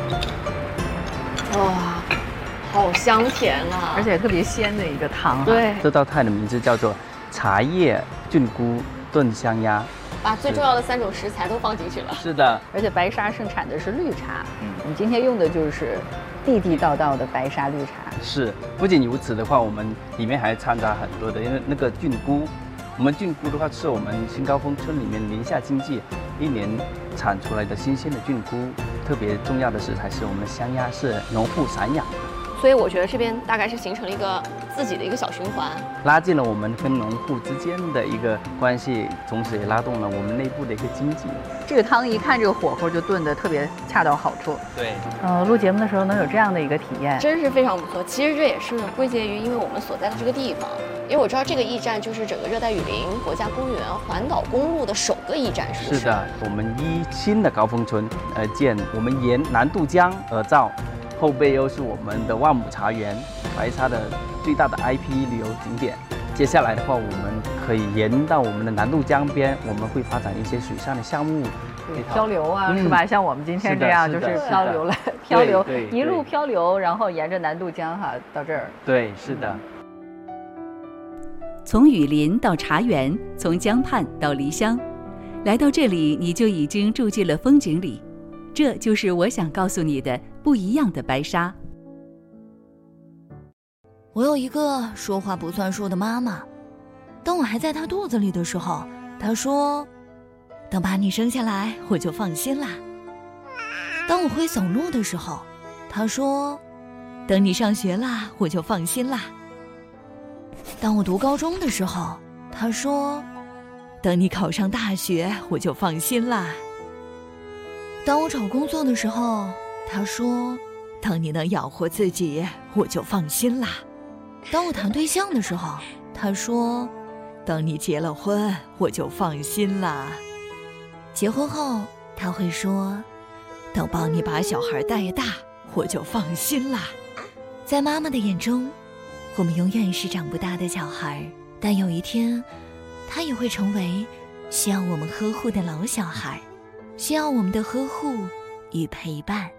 哇，好香甜啊！ 而且特别鲜的一个汤。 对， 这道菜的名字叫做茶叶菌菇炖香鸭， 把最重要的3种食材都放进去了。 是的， 而且白沙盛产的是绿茶，我们今天用的就是地地道道的白沙绿茶。 是。不仅如此的话，我们里面还掺杂很多的，因为那个菌菇，我们菌菇的话是我们新高峰村里面宁夏经济1年产出来的新鲜的菌菇。特别重要的食材是我们的香鸭，是农户散养的。 所以我觉得这边大概是形成了一个自己的一个小循环， 拉近了我们跟农户之间的一个关系，同时也拉动了我们内部的一个经济。 这个汤一看这个火候就炖得特别恰到好处。 对， 录节目的时候能有这样的一个体验， 真是非常不错。其实这也是归结于因为我们所在的这个地方，因为我知道这个驿站就是整个热带雨林国家公园环岛公路的首个驿站，是不是？ 是的，我们依新的高峰村而建，我们沿南渡江而造。后背又是我们的万亩茶园，白沙的最大的 IP 旅游景点。接下来的话，我们可以沿到我们的南渡江边，我们会发展一些水上的项目， 漂流啊，是吧？像我们今天这样，就是漂流来漂流，一路漂流，然后沿着南渡江到这儿。 对，是的。 从雨林到茶园，从江畔到梨乡，来到这里，你就已经住进了风景里。这就是我想告诉你的不一样的白沙。 我有一个说话不算数的妈妈，当我还在她肚子里的时候，她说：“等把你生下来，我就放心啦。”当我会走路的时候，她说：“等你上学啦，我就放心啦。”当我读高中的时候，她说：“等你考上大学，我就放心啦。”当我找工作的时候，他说：“当你能养活自己，我就放心啦。”当我谈对象的时候，他说：“等你结了婚，我就放心啦。”结婚后，他会说：“等帮你把小孩带大，我就放心啦。”在妈妈的眼中，我们永远是长不大的小孩，但有一天，他也会成为需要我们呵护的老小孩。需要我们的呵护与陪伴。